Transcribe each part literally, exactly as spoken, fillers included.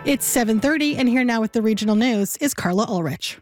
It's seven thirty, and here now with the regional news is Carla Ulrich.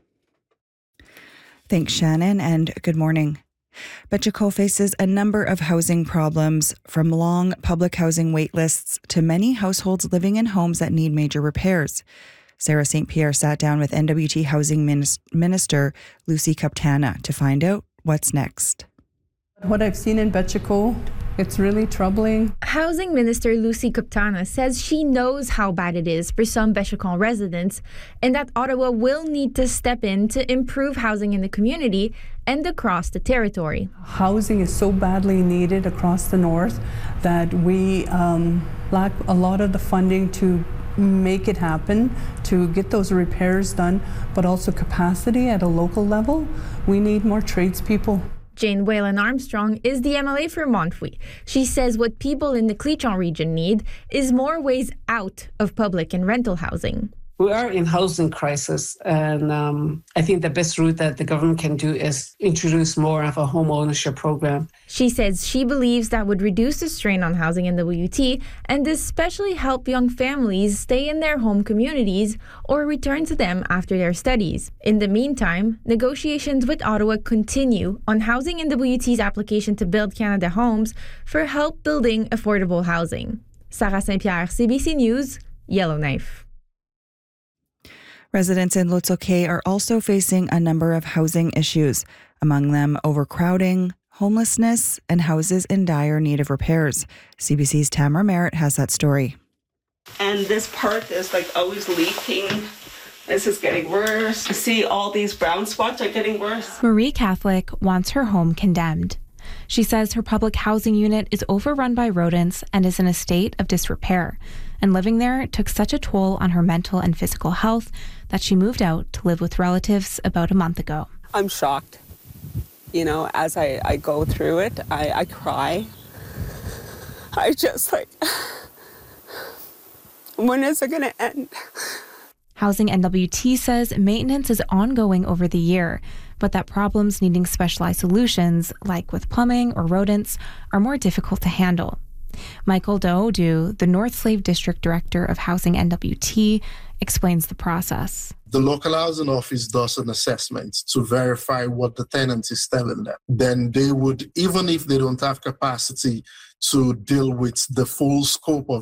Thanks, Shannon, and good morning. Betcheko faces a number of housing problems, from long public housing wait lists to many households living in homes that need major repairs. Sarah Saint Pierre sat down with N W T Housing Minister Lucy Kaptana to find out what's next. What I've seen in Betcheko, it's really troubling. Housing Minister Lucy Kaptana says she knows how bad it is for some Betcheko residents and that Ottawa will need to step in to improve housing in the community and across the territory. Housing is so badly needed across the north that we um, lack a lot of the funding to make it happen, to get those repairs done, but also capacity at a local level. We need more tradespeople. Jane Whalen Armstrong is the M L A for Montfouille. She says what people in the Cleachon region need is more ways out of public and rental housing. We are in housing crisis, and um, I think the best route that the government can do is introduce more of a home ownership program. She says she believes that would reduce the strain on housing in W T and especially help young families stay in their home communities or return to them after their studies. In the meantime, negotiations with Ottawa continue on housing in W T's application to Build Canada Homes for help building affordable housing. Sarah Saint Pierre, C B C News, Yellowknife. Residents in Lotso are also facing a number of housing issues, among them overcrowding, homelessness, and houses in dire need of repairs. C B C's Tamara Merritt has that story. And this part is like always leaking. This is getting worse. I see all these brown spots are getting worse. Marie Catholic wants her home condemned. She says her public housing unit is overrun by rodents and is in a state of disrepair. And living there took such a toll on her mental and physical health that she moved out to live with relatives about a month ago. I'm shocked. You know, as I, I go through it, I, I cry. I just like, when is it going to end? Housing N W T says maintenance is ongoing over the year, but that problems needing specialized solutions, like with plumbing or rodents, are more difficult to handle. Michael Daoudou, the North Slave District Director of Housing N W T, explains the process. The local housing office does an assessment to verify what the tenant is telling them. Then they would, even if they don't have capacity to deal with the full scope of